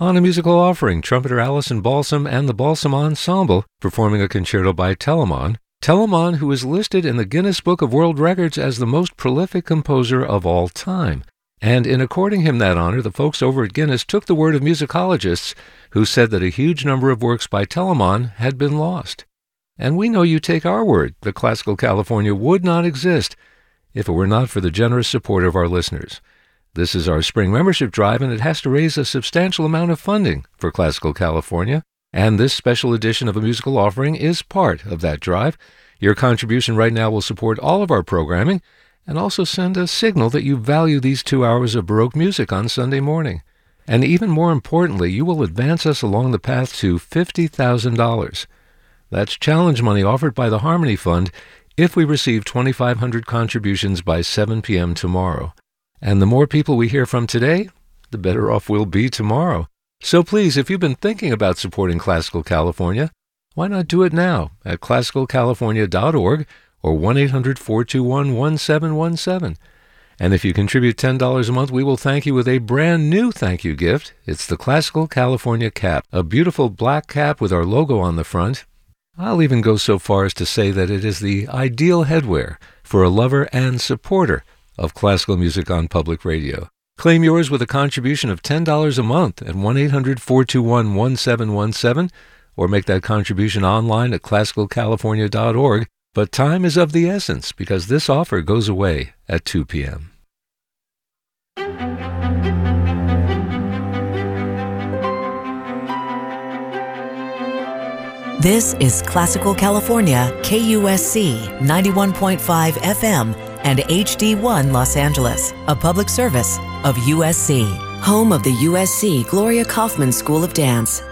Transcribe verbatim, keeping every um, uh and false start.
On a musical offering, trumpeter Allison Balsam and the Balsam Ensemble performing a concerto by Telemann. Telemann, who is listed in the Guinness Book of World Records as the most prolific composer of all time. And in according him that honor, the folks over at Guinness took the word of musicologists who said that a huge number of works by Telemann had been lost. And we know you take our word that Classical California would not exist if it were not for the generous support of our listeners. This is our spring membership drive, and it has to raise a substantial amount of funding for Classical California, and this special edition of A Musical Offering is part of that drive. Your contribution right now will support all of our programming and also send a signal that you value these two hours of Baroque music on Sunday morning. And even more importantly, you will advance us along the path to fifty thousand dollars. That's challenge money offered by the Harmony Fund if we receive twenty-five hundred contributions by seven p.m. tomorrow. And the more people we hear from today, the better off we'll be tomorrow. So please, if you've been thinking about supporting Classical California, why not do it now at classical california dot org or one eight hundred, four two one, one seven one seven. And if you contribute ten dollars a month, we will thank you with a brand new thank you gift. It's the Classical California cap, a beautiful black cap with our logo on the front. I'll even go so far as to say that it is the ideal headwear for a lover and supporter of classical music on public radio. Claim yours with a contribution of ten dollars a month at one eight hundred, four two one, one seven one seven or make that contribution online at classical california dot org. But time is of the essence because this offer goes away at two p.m. This is Classical California, K U S C ninety-one point five F M and H D one Los Angeles, a public service of U S C, home of the U S C Gloria Kaufman School of Dance.